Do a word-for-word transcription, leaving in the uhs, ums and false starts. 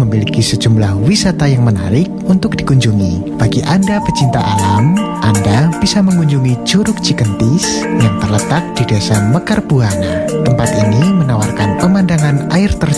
memiliki sejumlah wisata yang menarik untuk dikunjungi. Bagi Anda pecinta alam, Anda bisa mengunjungi Curug Cikentis yang terletak di Desa Mekar Buana. Tempat ini menawarkan pemandangan air terjun